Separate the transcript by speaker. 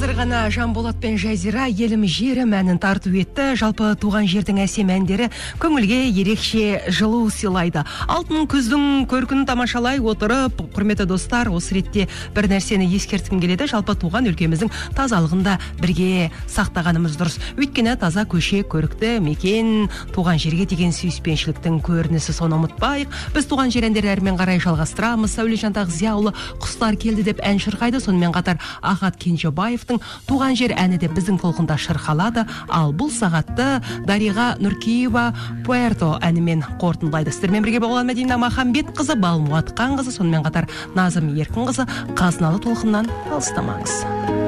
Speaker 1: Қазір ғана Жанболат пен Жазира елім жерім әнін тарту етті. Жалпы туған жердің әсем әндері көңілге ерекше жылу сыйлайды. Алтын күздің көркін тамашалай отырып, құрметті достар, осы ретте бір нәрсені ескерткім келеді. Жалпы туған өлкеміздің тазалығында бірге сақтағанымыз дұрыс. Өйткені таза көше, көрікті мекен, туған жерге деген сүйіспеншіліктің көрінісі, соны ұмытпайық. Біз туған жер әндері әрмен қарай жалғастырамыз. Сәулежантақ зиялы құстар келді деп ән шырқайды. Сонымен қатар Ахат Кенжебаевтың туған жер әні де біздің толқында шырқалады. Ал бұл сағатты Дариға Нұркиева Пуэрто әнімен қорытындылайды. Сіздермен бірге болған Мәдина Махамбетқызы, Балмуатқан қызы, сонымен қатар Назым Еркін қызы. Қазыналы толқыннан алыстамаңыз.